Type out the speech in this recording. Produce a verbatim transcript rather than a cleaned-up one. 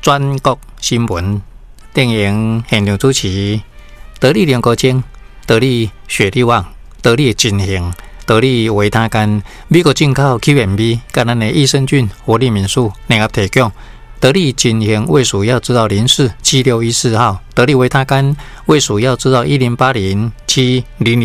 全国新闻电影现场主持，得力联高精，得力雪力旺，得力金型，得力维他甘，美国进口 Q M B， 跟咱的益生菌、活力敏素联合提供。得力金型胃属药知道零四七六一四号，得力维他甘胃属药知道一零八零七零零。